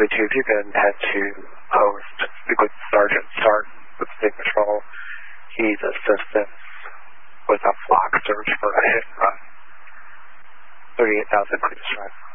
42, if you can head to post, speak with Sergeant Stark with State Patrol. He's assistance with a flock search for a hit and run. 38,000, please drive.